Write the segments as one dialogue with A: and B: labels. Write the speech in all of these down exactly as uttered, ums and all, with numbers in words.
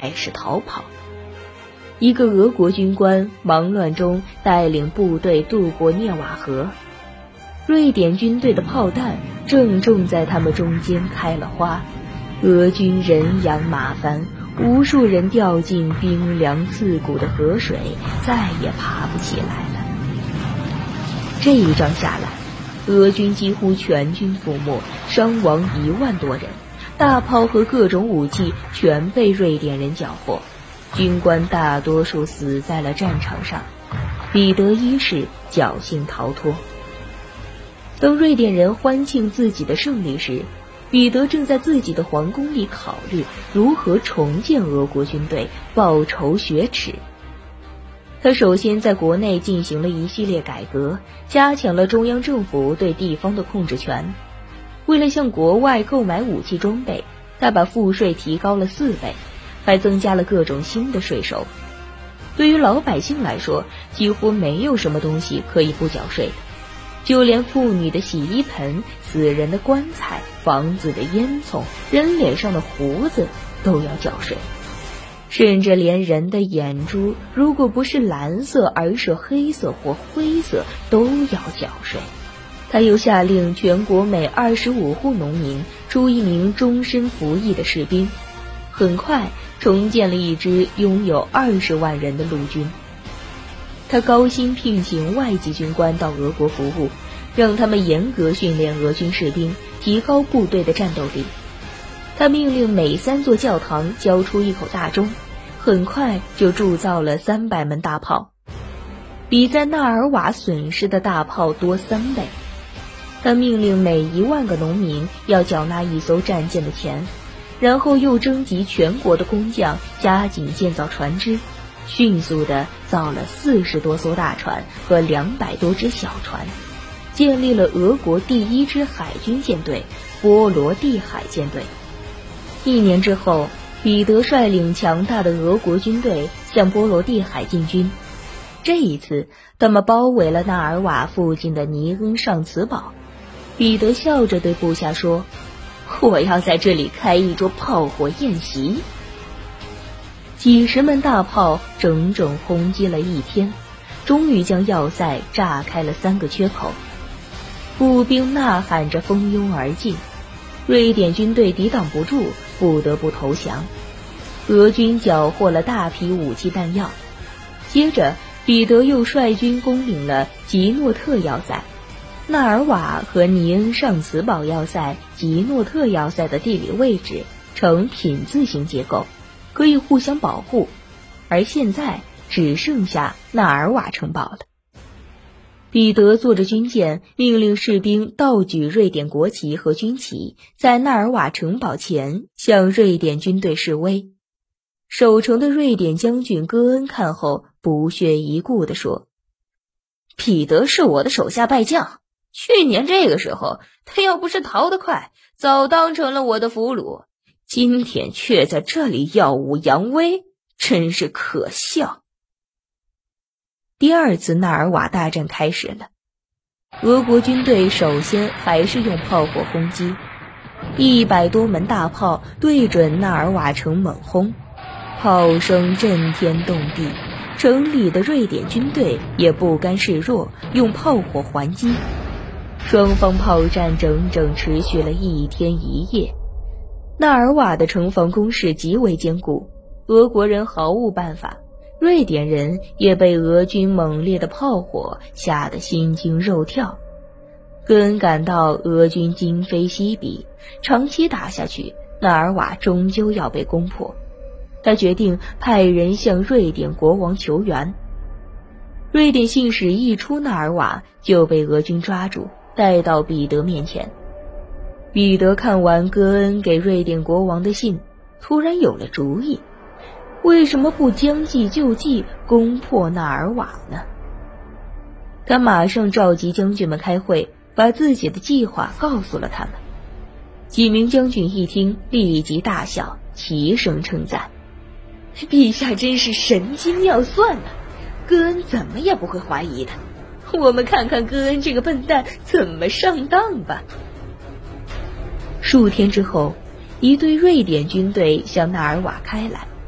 A: 开始逃跑。一个俄国军官忙乱中带领部队渡过涅瓦河，瑞典军队的炮弹正中在他们中间开了花，俄军人仰马翻，无数人掉进冰凉刺骨的河水，再也爬不起来了。这一仗下来，俄军几乎全军覆没，伤亡一万多人，大炮和各种武器全被瑞典人缴获，军官大多数死在了战场上，彼得一世侥幸逃脱。当瑞典人欢庆自己的胜利时，彼得正在自己的皇宫里考虑如何重建俄国军队，报仇雪耻。他首先在国内进行了一系列改革，加强了中央政府对地方的控制权。为了向国外购买武器装备，他把赋税提高了四倍，还增加了各种新的税收。对于老百姓来说，几乎没有什么东西可以不缴税的，就连妇女的洗衣盆、死人的棺材、房子的烟囱、人脸上的胡子都要缴税。甚至连人的眼珠，如果不是蓝色而是黑色或灰色，都要缴税。他又下令全国每二十五户农民出一名终身服役的士兵，很快重建了一支拥有二十万人的陆军。他高薪聘请外籍军官到俄国服务，让他们严格训练俄军士兵，提高部队的战斗力。他命令每三座教堂交出一口大钟，很快就铸造了三百门大炮，比在纳尔瓦损失的大炮多三倍。他命令每一万个农民要缴纳一艘战舰的钱，然后又征集全国的工匠，加紧建造船只，迅速地造了四十多艘大船和两百多只小船，建立了俄国第一支海军舰队——波罗的海舰队。一年之后，彼得率领强大的俄国军队向波罗的海进军。这一次，他们包围了纳尔瓦附近的尼恩上茨堡。彼得笑着对部下说：“我要在这里开一桌炮火宴席。”几十门大炮整整轰击了一天，终于将要塞炸开了三个缺口。步兵呐喊着蜂拥而进，瑞典军队抵挡不住，不得不投降。俄军缴获了大批武器弹药。接着，彼得又率军攻领了吉诺特要塞。纳尔瓦和尼恩上茨堡要塞、吉诺特要塞的地理位置呈品字形结构，可以互相保护，而现在只剩下纳尔瓦城堡了。彼得坐着军舰，命令士兵倒举瑞典国旗和军旗，在纳尔瓦城堡前向瑞典军队示威。守城的瑞典将军戈恩看后不屑一顾地说：“彼得是我的手下败将，去年这个时候他要不是逃得快，早当成了我的俘虏，今天却在这里耀武扬威，真是可笑。”第二次纳尔瓦大战开始了，俄国军队首先还是用炮火轰击，一百多门大炮对准纳尔瓦城猛轰，炮声震天动地，城里的瑞典军队也不甘示弱，用炮火还击。双方炮战整整持续了一天一夜。纳尔瓦的城防工事极为坚固，俄国人毫无办法，瑞典人也被俄军猛烈的炮火吓得心惊肉跳。戈恩感到俄军今非昔比，长期打下去，纳尔瓦终究要被攻破。他决定派人向瑞典国王求援。瑞典信使一出纳尔瓦就被俄军抓住，带到彼得面前。彼得看完戈恩给瑞典国王的信，突然有了主意，为什么不将计就计，攻破纳尔瓦呢？他马上召集将军们开会，把自己的计划告诉了他们。几名将军一听，立即大笑，齐声称赞：“陛下真是神机妙算啊！戈恩怎么也不会怀疑的，我们看看戈恩这个笨蛋怎么上当吧。”数天之后，一队瑞典军队向纳尔瓦开来，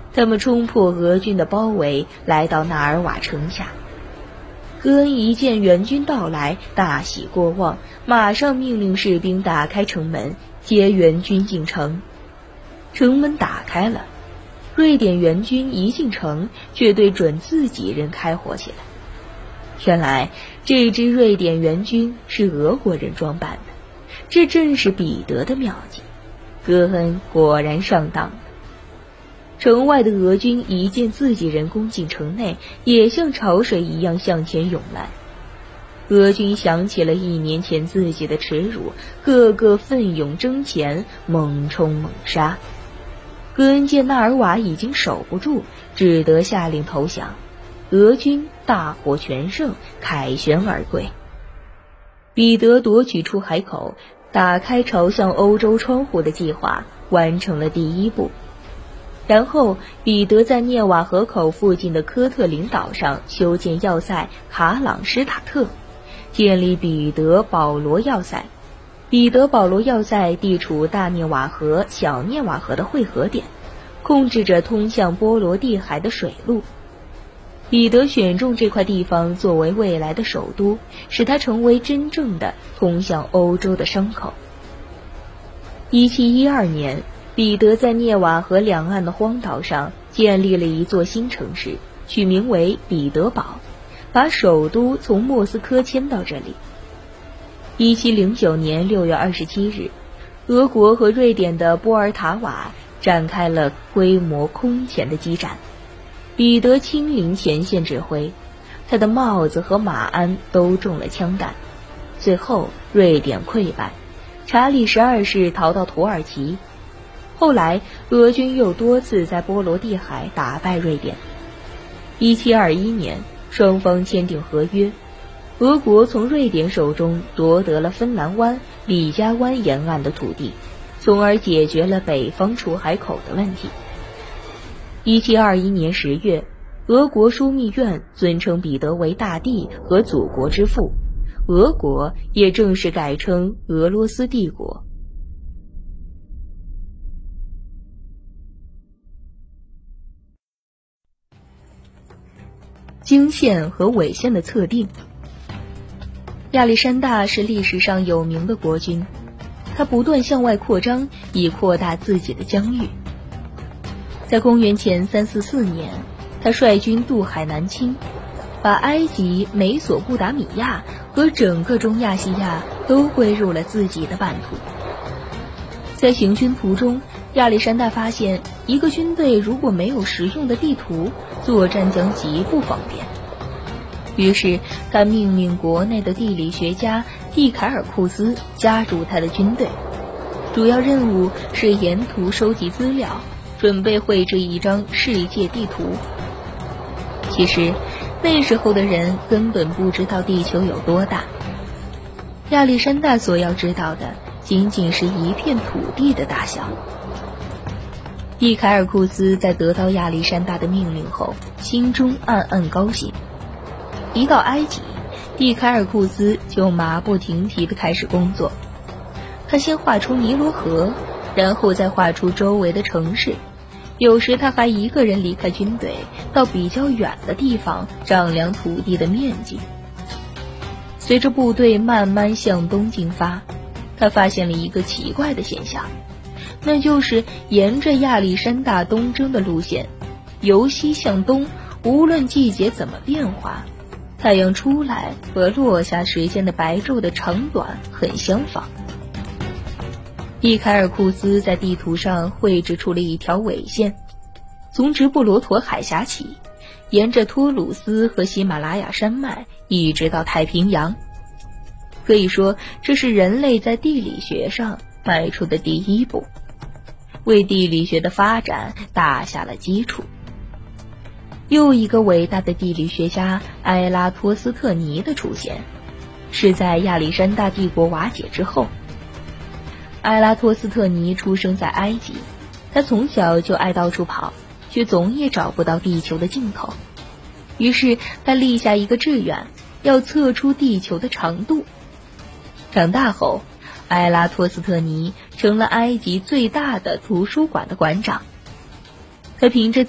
A: 他们冲破俄军的包围，来到纳尔瓦城下。戈恩一见援军到来，大喜过望，马上命令士兵打开城门，接援军进城。城门打开了，瑞典援军一进城，却对准自己人开火起来。原来这支瑞典援军是俄国人装扮的，这正是彼得的妙计。戈恩果然上当了。城外的俄军一见自己人攻进城内，也像潮水一样向前涌来。俄军想起了一年前自己的耻辱，个个奋勇争前，猛冲猛杀。戈恩见纳尔瓦已经守不住，只得下令投降。俄军大获全胜，凯旋而归。彼得夺取出海口，打开朝向欧洲窗户的计划完成了第一步。然后彼得在涅瓦河口附近的科特林岛上修建要塞卡朗施塔特，建立彼得保罗要塞。彼得保罗要塞地处大涅瓦河、小涅瓦河的汇合点，控制着通向波罗的海的水路。彼得选中这块地方作为未来的首都，使它成为真正的通向欧洲的商口。一七一二年，彼得在涅瓦河两岸的荒岛上建立了一座新城市，取名为彼得堡，把首都从莫斯科迁到这里。一七零九年六月二十七日，俄国和瑞典的波尔塔瓦展开了规模空前的激战。彼得亲临前线指挥，他的帽子和马鞍都中了枪弹。最后瑞典溃败，查理十二世逃到土耳其。后来俄军又多次在波罗的海打败瑞典。一七二一年，双方签订合约，俄国从瑞典手中夺得了芬兰湾、里加湾沿岸的土地，从而解决了北方出海口的问题。一七二一年十月，俄国枢密院尊称彼得为大帝和祖国之父，俄国也正式改称俄罗斯帝国。经线和纬线的测定。亚历山大是历史上有名的国君，他不断向外扩张，以扩大自己的疆域。在公元前三四四年，他率军渡海南侵，把埃及、美索不达米亚和整个中亚西亚都归入了自己的版图。在行军途中，亚历山大发现，一个军队如果没有实用的地图，作战将极不方便。于是他命令国内的地理学家蒂凯尔库斯加入他的军队，主要任务是沿途收集资料，准备绘制一张世界地图。其实那时候的人根本不知道地球有多大，亚历山大所要知道的仅仅是一片土地的大小。蒂凯尔库斯在得到亚历山大的命令后，心中暗暗高兴。一到埃及，蒂凯尔库斯就马不停蹄地开始工作。他先画出尼罗河，然后再画出周围的城市。有时他还一个人离开军队，到比较远的地方丈量土地的面积。随着部队慢慢向东进发，他发现了一个奇怪的现象，那就是沿着亚历山大东征的路线，由西向东，无论季节怎么变化，太阳出来和落下时间的白昼的长短很相仿。伊凯尔库斯在地图上绘制出了一条纬线，从直布罗陀海峡起，沿着托鲁斯和喜马拉雅山脉一直到太平洋。可以说，这是人类在地理学上迈出的第一步，为地理学的发展打下了基础。又一个伟大的地理学家埃拉托斯特尼的出现，是在亚历山大帝国瓦解之后。埃拉托斯特尼出生在埃及，他从小就爱到处跑，却总也找不到地球的尽头。于是他立下一个志愿，要测出地球的长度。长大后，埃拉托斯特尼成了埃及最大的图书馆的馆长。他凭着